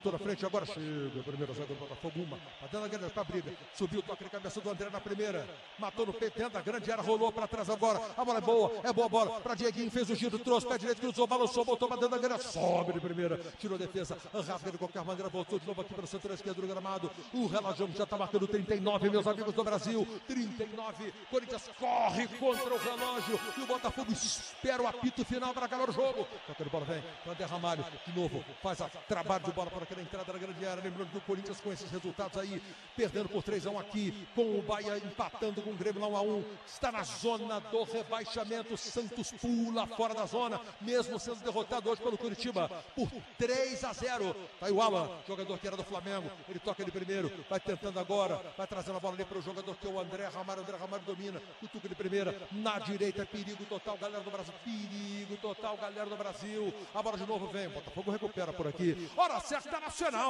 Toda frente, agora chega o primeiro zagueiro do Botafogo, uma, tá dando a grande pra briga, subiu, toca de cabeça do André na primeira, matou no peito, dentro da grande área, rolou pra trás agora, a bola é boa bola, pra Dieguinho, fez o giro, trouxe, pé direito, cruzou, balançou, botou pra dentro da grande, sobe de primeira, tirou a defesa, rasga de qualquer maneira, voltou de novo aqui para o setor esquerdo do gramado, o relógio já tá marcando 39, meus amigos do Brasil, 39, Corinthians corre contra o relógio, e o Botafogo espera o apito final para acabar o jogo, toca de bola, vem, André Ramalho, de novo, faz a trabalho de bola para aquela entrada da grande área, lembrando que o Corinthians com esses resultados aí, perdendo por 3-1 aqui, com o Bahia empatando com o Grêmio 1-1, está na zona do rebaixamento, Santos pula fora da zona, mesmo sendo derrotado hoje pelo Curitiba, por 3-0, tá aí o Alan, jogador que era do Flamengo, ele toca ele primeiro, vai tentando agora, vai trazendo a bola ali para o jogador que é o André Ramalho domina, cutuca de primeira, na direita, perigo total, galera do Brasil, perigo total, galera do Brasil, a bola de novo vem, o Botafogo recupera por aqui, hora certa nacional,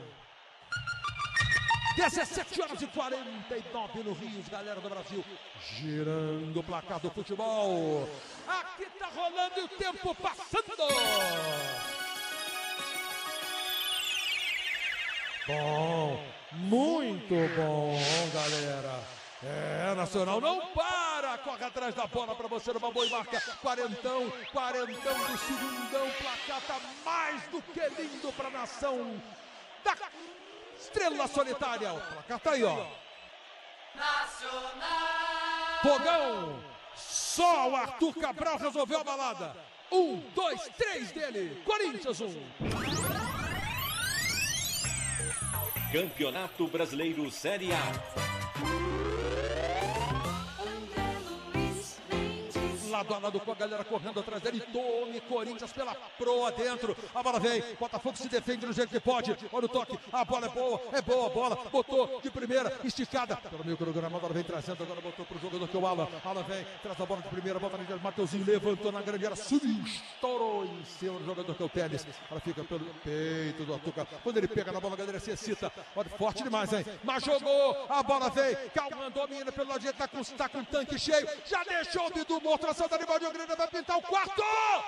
17h49 no Rio, galera do Brasil, girando o placar do futebol, aqui tá rolando e o tempo passando. Bom, muito bom, galera. É, Nacional não para, corre atrás da bola para você numa boa marca, quarentão do segundão, placar tá mais do que lindo para a nação da Estrela Solitária, o placar tá aí, ó. Nacional! Fogão, só o Arthur Cabral resolveu a balada, 1, 2, 3 dele, Corinthians 1. Campeonato Brasileiro Série A. Lado a lado com a galera correndo atrás dele, tome Corinthians pela proa dentro, a bola vem, Botafogo se defende do jeito que pode, olha o toque, a bola é boa a bola, botou de primeira, esticada, pelo meio do gramado, ela vem trazendo, agora botou pro jogador que é o Alan vem, traz a bola de primeira, bota na direita, Mateuzinho levantou na grande área, subiu, estourou em cima do jogador que é o Tênis, ela fica pelo peito do Atuca, quando ele pega na bola, a galera se excita, olha, forte demais, hein, mas jogou, a bola vem, Calma, domina pelo lado direito, tá com o tanque cheio, já deixou o Bidu morto, da Rivaldo Grande vai pintar o quarto!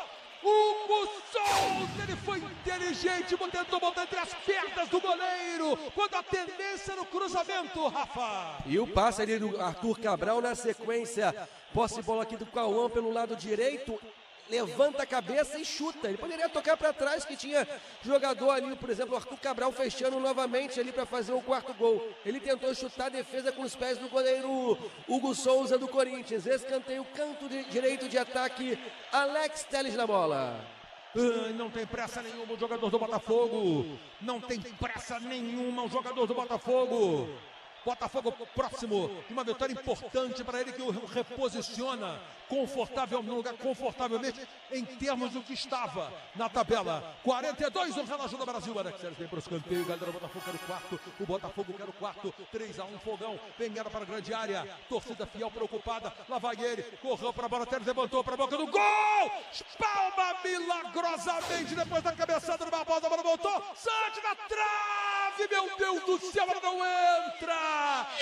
Hugo Souza, ele foi inteligente, tentou botar entre as pernas do goleiro, quando a tendência no cruzamento, Rafa. E o passe ali do Arthur Cabral na sequência, posse de bola aqui do Cauã pelo lado direito, levanta a cabeça e chuta. Ele poderia tocar para trás, que tinha jogador ali, por exemplo, o Arthur Cabral fechando novamente ali para fazer o quarto gol. Ele tentou chutar a defesa com os pés do goleiro Hugo Souza do Corinthians. Escanteio, canto direito de ataque, Alex Telles na bola. Não tem pressa nenhuma o jogador do Botafogo. Não tem pressa nenhuma o jogador do Botafogo. Botafogo próximo de uma vitória importante para ele, que o reposiciona no lugar confortavelmente em termos do que estava na tabela. 42 no relógio do Brasil. Alex Telles vem para o escanteio, galera do Botafogo quer o quarto, o Botafogo quer o quarto, 3-1, Fogão, vem para a grande área, torcida fiel preocupada, lá vai ele, correu para a bola, Telles levantou para a boca do gol, espalma milagrosamente depois da cabeçada do Barbosa, a bola voltou, Santos na trave, meu Deus do céu, ela não entra.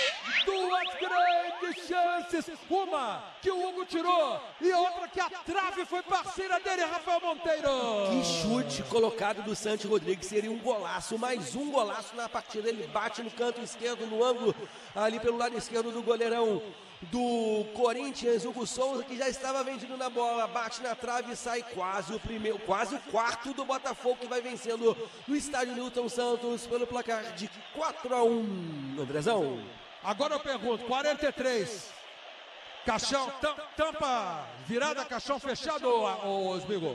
Duas grandes chances, uma que o Hugo tirou e outra que a trave foi parceira dele, Rafael Monteiro. Que chute colocado do Santos Rodrigues, seria um golaço, mais um golaço na partida. Ele bate no canto esquerdo, no ângulo ali pelo lado esquerdo do goleirão do Corinthians, Hugo Souza, que já estava vendido na bola, bate na trave e sai quase o quarto do Botafogo, que vai vencendo no estádio Newton Santos pelo placar de 4-1. Andrezão. Agora eu pergunto, 43, caixão, tampa virada, caixão fechado, ô Smigo?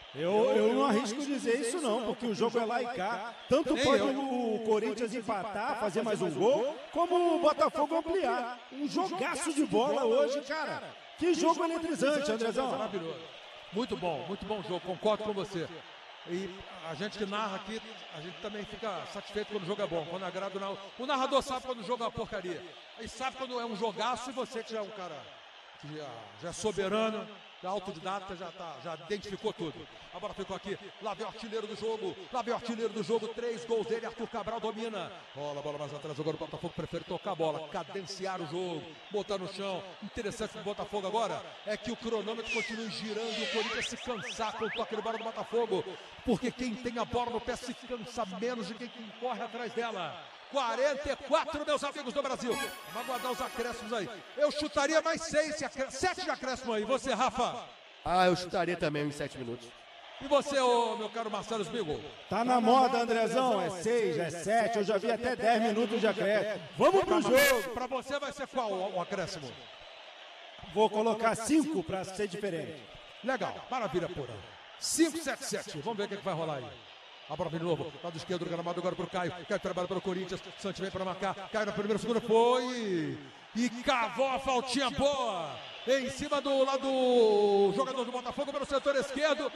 Eu não arrisco dizer isso não, porque o jogo é lá e cá. Tanto pode o Corinthians empatar, fazer mais um gol, como o Botafogo ampliar. Um jogaço de bola hoje, cara. Que jogo eletrizante, Andrezão. Maravilhoso. Muito bom jogo, concordo com você. E a gente que narra aqui, a gente também fica satisfeito quando o jogo é bom, quando agrada o narrador sabe quando o jogo é uma porcaria. Ele sabe quando é um jogaço, e você que já é um cara que já é soberano, autodidata, já identificou tudo. A bola ficou aqui, lá vem o artilheiro do jogo, 3 gols dele, Arthur Cabral domina. Rola a bola mais atrás, agora o Botafogo prefere tocar a bola, cadenciar o jogo, botar no chão. Interessante do Botafogo agora é que o cronômetro continue girando e o Corinthians se cansar com o toque de bola do Botafogo, porque quem tem a bola no pé se cansa menos de quem corre atrás dela. 44, meus amigos do Brasil. Vamos aguardar os acréscimos aí. Eu chutaria mais 7 de acréscimo aí. Você, Rafa? Eu chutaria também em 7 minutos. E você, meu caro Marcelo Spiegel? Tá na moda, Andrezão. É 6, é 7. Eu já vi até 10 minutos de acréscimo. Vamos pro jogo. Pra você vai ser qual o acréscimo? Vou colocar 5 pra ser diferente. Legal, maravilha pura. 5, 7, 7. Vamos ver o que vai rolar aí. A bola vem de novo, lado esquerdo do gramado agora pro Caio. Caio trabalha pelo Corinthians, Santos vem para marcar. Caio na primeira, segunda, foi e cavou a faltinha boa em cima do lado jogador do Botafogo pelo setor esquerdo.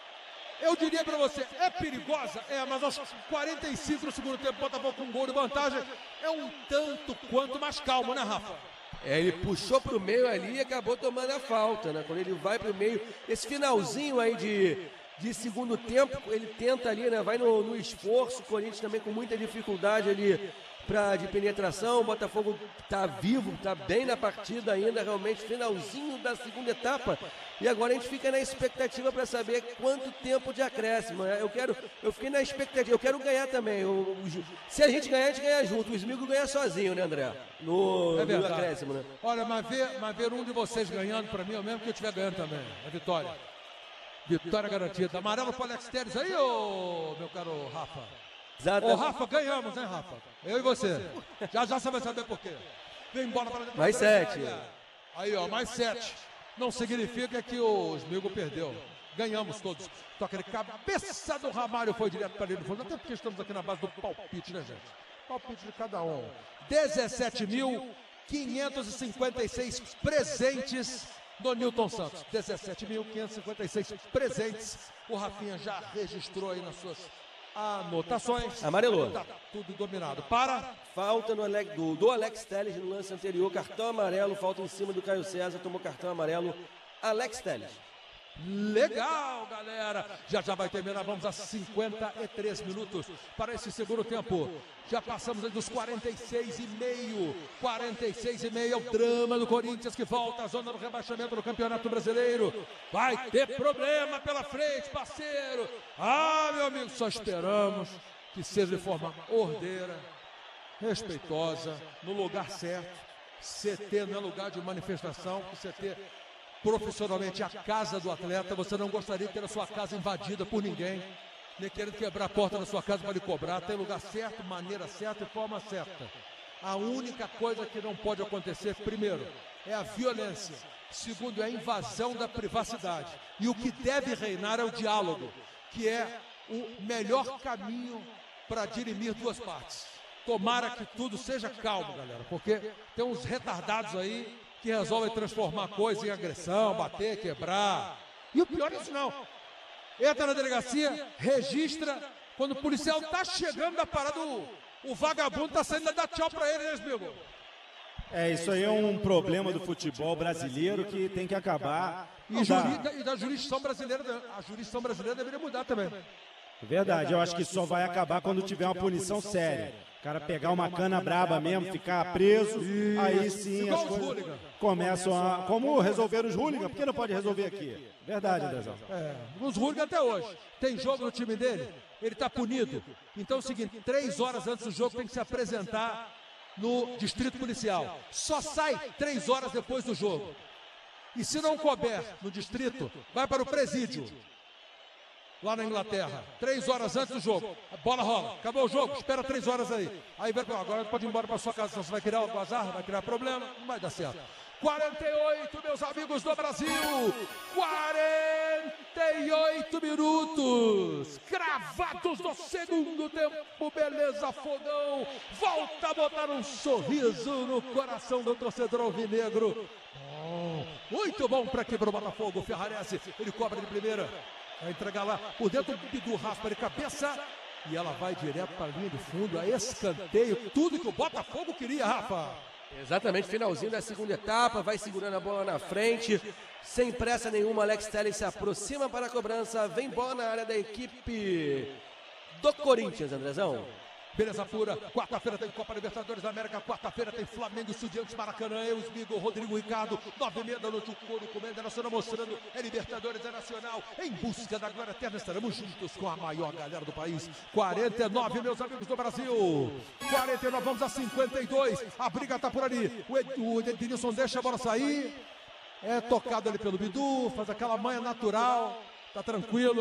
Eu diria para você, é perigosa? Mas aos 45 do segundo tempo, Botafogo com um gol de vantagem. É um tanto quanto mais calmo, né, Rafa? Ele puxou pro meio ali e acabou tomando a falta, né? Quando ele vai pro meio, esse finalzinho aí de segundo tempo, ele tenta ali, né? Vai no esforço, o Corinthians também com muita dificuldade ali de penetração, o Botafogo tá vivo, tá bem na partida ainda, realmente, finalzinho da segunda etapa, e agora a gente fica na expectativa para saber quanto tempo de acréscimo, né? Eu fiquei na expectativa, eu quero ganhar também, se a gente ganha junto, o Smigo ganha sozinho, né, André? No acréscimo, né? Olha, mas ver um de vocês ganhando para mim, é o mesmo que eu estiver ganhando também, a vitória. Vitória garantida. Amarelo para o Alex Telles aí, meu caro Rafa. Ô, Rafa, ganhamos, hein, Rafa? Eu e você. Já você vai saber por quê. Vem embora para dentro. Mais 7. Aí, mais 7. Não significa que o Smigo perdeu. Ganhamos todos. Toca de cabeça do Ramalho, foi direto para dentro do fundo. Até porque estamos aqui na base do palpite, né, gente? Palpite de cada um. 17.556 presentes do Nilton Santos, 17.556 presentes. O Rafinha já registrou aí nas suas anotações. Amarelou. Tá tudo dominado. Para. Falta do Alex Telles no lance anterior. Cartão amarelo, falta em cima do Caio César. Tomou cartão amarelo. Alex Telles. Legal, galera. Já vai terminar. Vamos a 53 minutos para esse segundo tempo. Já passamos dos 46,5. 46,5 é o drama do Corinthians que volta à zona do rebaixamento do Campeonato Brasileiro. Vai ter problema pela frente, parceiro. Meu amigo, só esperamos que seja de forma ordeira, respeitosa, no lugar certo. CT não é lugar de manifestação. CT profissionalmente a casa do atleta. Você não gostaria de ter a sua casa invadida por ninguém, nem querendo quebrar a porta da sua casa para lhe cobrar. Tem lugar certo, maneira certa e forma certa. A única coisa que não pode acontecer, primeiro, é a violência. Segundo, é a invasão da privacidade. E o que deve reinar é o diálogo, que é o melhor caminho para dirimir duas partes. Tomara que tudo seja calmo, galera, porque tem uns retardados aí que resolvem transformar coisa em agressão, bater, quebrar. E o pior é isso não. Entra na delegacia, registra. Quando o policial está chegando na parada, o vagabundo está saindo a dar tchau para ele, né, Smigo? Isso aí é um problema do futebol brasileiro que tem que acabar. E da jurisdição brasileira, a jurisdição brasileira deveria mudar também. Verdade, eu acho que só vai acabar quando tiver uma punição séria. O cara pegar uma cana braba mesmo, ficar preso, aí sim as coisas começam a... Como resolver os hooligans? Por que não pode resolver aqui? Verdade, Andrezão. Os hooligans até hoje. Tem jogo no time dele, ele está punido. Então é o seguinte, 3 horas antes do jogo tem que se apresentar no distrito policial. Só sai 3 horas depois do jogo. E se não couber no distrito, vai para o presídio. Lá na Inglaterra, 3 horas antes do jogo, a bola rola, acabou o jogo, espera 3 horas aí. Aí vai, agora pode ir embora para sua casa, você vai criar o azar, vai criar problema, não vai dar certo. 48, meus amigos do Brasil, 48 minutos, cravados do segundo tempo, beleza, Fogão, volta a botar um sorriso no coração do torcedor alvinegro. Muito bom para aqui para o Botafogo, Ferrarese, ele cobra de primeira. Vai entregar lá por dentro do raspa de cabeça. E ela vai direto para a linha de fundo. A escanteio. Tudo que o Botafogo queria, Rafa. Exatamente, finalzinho da segunda etapa, vai segurando a bola na frente, sem pressa nenhuma, Alex Telles se aproxima para a cobrança, vem bola na área da equipe do Corinthians, Andrezão. Beleza pura, quarta-feira tem Copa Libertadores da América, quarta-feira tem Flamengo e Estudiantes Maracanã, eu, Smigo, Rodrigo Ricardo, 9h30 da noite, o Coro Comenda Nacional mostrando, é Libertadores, é Nacional, em busca da glória eterna, estaremos juntos com a maior galera do país, 49, meus amigos do Brasil, 49, vamos a 52, a briga tá por ali, o Edenilson deixa a bola sair, é tocado ali pelo Bidu, faz aquela manha natural, tá tranquilo.